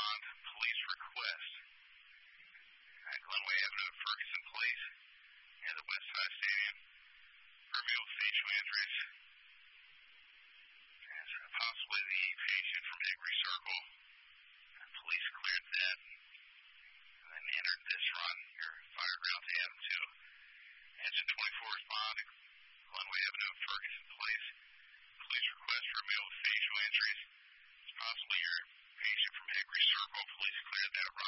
respond. Police request. At Glenway Avenue, Ferguson Place, near the West Side Stadium. Reveal facial injuries. And possibly the patient from Hickory Circle. And police cleared that and then entered this run here. Fireground to Adam 2. Engine 24 respond. Glenway Avenue, Ferguson Place. Police request for removal of facial injuries. It's possibly your patient from Hickory Circle. Police cleared that